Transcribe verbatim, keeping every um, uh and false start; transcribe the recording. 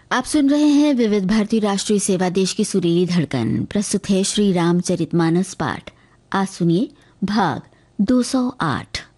आप सुन रहे हैं विविध भारती राष्ट्रीय सेवा देश की सुरीली धड़कन। प्रस्तुत है श्री रामचरितमानस पाठ। आज सुनिए भाग दो सौ आठ।